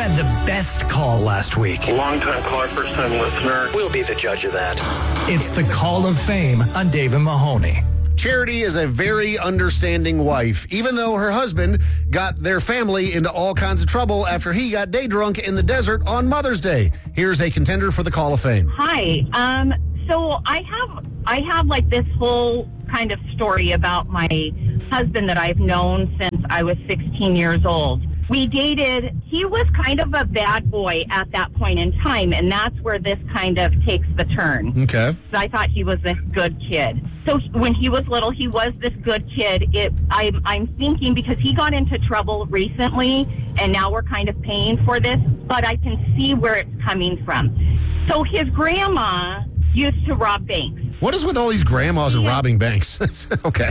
had the best call last week? Long-time caller, first-time listener. We'll be the judge of that. It's the Call of Fame on Dave and Mahoney. Charity is a very understanding wife, even though her husband got their family into all kinds of trouble after he got day drunk in the desert on Mother's Day. Here's a contender for the Call of Fame. Hi. So I have like this whole kind of story about my husband that I've known since I was 16 years old. We dated. He was kind of a bad boy at that point in time, and that's where this kind of takes the turn. Okay. I thought he was a good kid. So when he was little, he was this good kid. I'm thinking because he got into trouble recently, and now we're kind of paying for this, but I can see where it's coming from. So his grandma used to rob banks. What is with all these grandmas and robbing banks? Okay.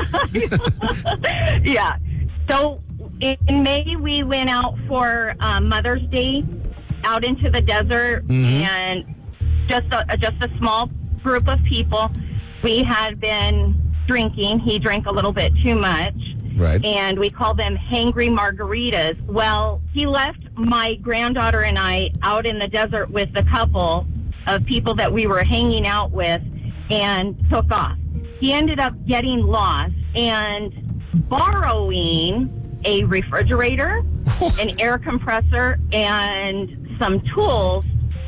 Yeah. So in May, we went out for Mother's Day out into the desert, and just a small group of people. We had been drinking. He drank a little bit too much. Right. And we call them hangry margaritas. Well, he left my granddaughter and I out in the desert with a couple of people that we were hanging out with and took off. He ended up getting lost and borrowing a refrigerator, an air compressor, and some tools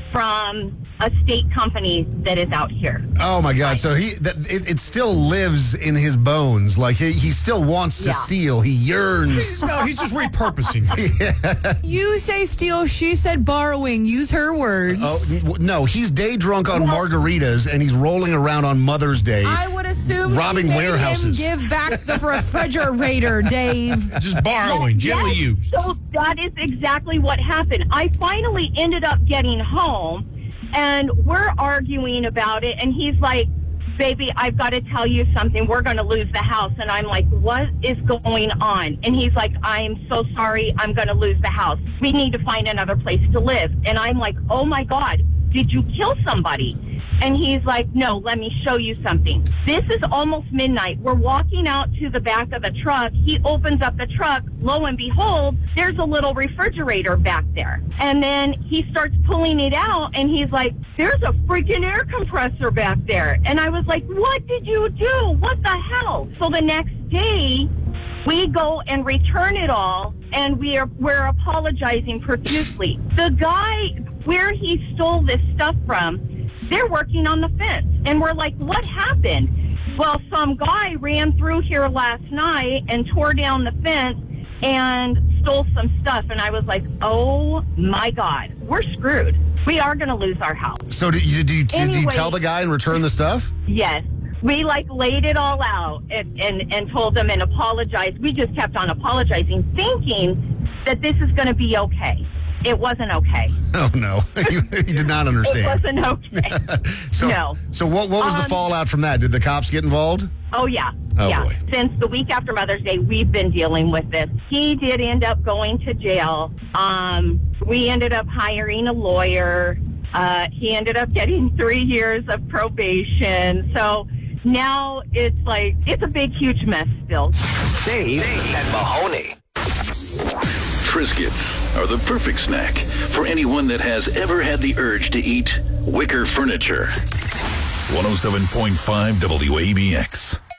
from a state company that is out here. Oh my God! So it still lives in his bones. Like he still wants to steal. He yearns. No, he's just repurposing. Yeah. You say steal, she said borrowing. Use her words. Oh no, he's day drunk on margaritas and he's rolling around on Mother's Day. I would assume robbing she made warehouses. him give back the refrigerator, Dave. Just borrowing, gently used. So that is exactly what happened. I finally ended up getting home. And we're arguing about it, and he's like, baby, I've got to tell you something. We're going to lose the house. And I'm like, what is going on? And he's like, I'm so sorry. I'm going to lose the house. We need to find another place to live. And I'm like, oh, my God, did you kill somebody? And he's like, no, let me show you something. This is almost midnight. We're walking out to the back of the truck. He opens up the truck. Lo and behold, there's a little refrigerator back there. And then he starts pulling it out, and he's like, there's a freaking air compressor back there. And I was like, what did you do? What the hell? So the next day, we go and return it all, and we're apologizing profusely. The guy where he stole this stuff from, they're working on the fence. And we're like, what happened? Well, some guy ran through here last night and tore down the fence and stole some stuff. And I was like, oh, my God, we're screwed. We are going to lose our house. So did you tell the guy and return the stuff? Yes. We laid it all out and told them and apologized. We just kept on apologizing, thinking that this is going to be okay. It wasn't okay. Oh, no. He did not understand. It wasn't okay. No. So what was the fallout from that? Did the cops get involved? Oh, yeah. Oh, yeah. boy. Since the week after Mother's Day, we've been dealing with this. He did end up going to jail. We ended up hiring a lawyer. He ended up getting 3 years of probation. So now it's a big, huge mess still. Dave and Mahoney. Triscuits are the perfect snack for anyone that has ever had the urge to eat wicker furniture. 107.5 WABX.